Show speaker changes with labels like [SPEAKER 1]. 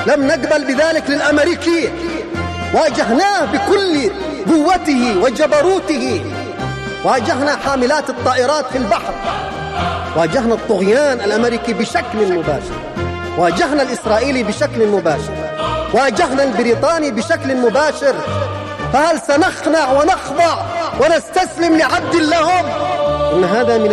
[SPEAKER 1] لم نقبل بذلك للأمريكي، واجهناه بكل قوته وجبروته، واجهنا حاملات الطائرات في البحر، واجهنا الطغيان الأمريكي بشكل مباشر، واجهنا الإسرائيلي بشكل مباشر، واجهنا البريطاني بشكل مباشر. فهل سنخنع ونخضع ونستسلم لعبد لهم؟ إن هذا من